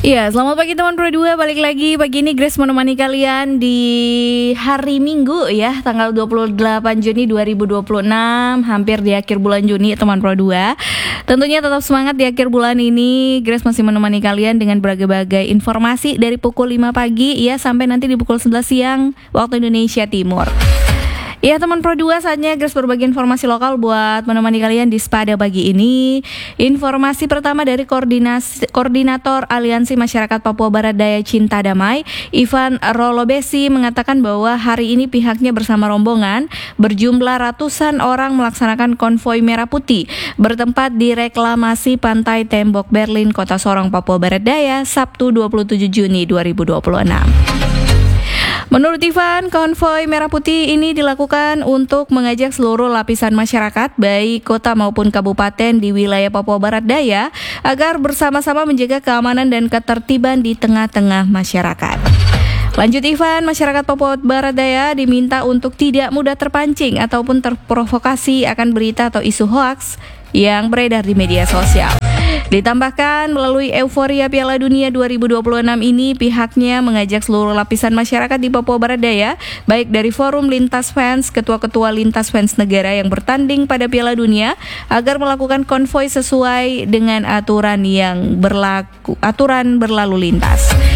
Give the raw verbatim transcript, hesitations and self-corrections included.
Iya, selamat pagi teman Pro dua, balik lagi pagi ini Grace menemani kalian di hari Minggu ya, tanggal dua puluh delapan Juni dua ribu dua puluh enam, hampir di akhir bulan Juni teman Pro dua. Tentunya tetap semangat di akhir bulan ini, Grace masih menemani kalian dengan berbagai-bagai informasi dari pukul lima pagi ya sampai nanti di pukul sebelas siang waktu Indonesia Timur. Ya teman Pro dua, saatnya Grace berbagi informasi lokal buat menemani kalian di pada pagi ini. Informasi pertama dari koordinasi, Koordinator Aliansi Masyarakat Papua Barat Daya Cinta Damai, Ivan Rolobesi, mengatakan bahwa hari ini pihaknya bersama rombongan berjumlah ratusan orang melaksanakan konvoi Merah Putih bertempat di reklamasi Pantai Tembok Berlin, Kota Sorong, Papua Barat Daya, Sabtu dua puluh tujuh Juni dua ribu dua puluh enam. Menurut Ivan, konvoi Merah Putih ini dilakukan untuk mengajak seluruh lapisan masyarakat, baik kota maupun kabupaten di wilayah Papua Barat Daya, agar bersama-sama menjaga keamanan dan ketertiban di tengah-tengah masyarakat. Lanjut Ivan, masyarakat Papua Barat Daya diminta untuk tidak mudah terpancing ataupun terprovokasi akan berita atau isu hoaks yang beredar di media sosial. Ditambahkan, melalui euforia Piala Dunia dua ribu dua puluh enam ini, pihaknya mengajak seluruh lapisan masyarakat di Papua Barat Daya, baik dari forum lintas fans, ketua-ketua lintas fans negara yang bertanding pada Piala Dunia, agar melakukan konvoi sesuai dengan aturan yang berlaku, aturan berlalu lintas.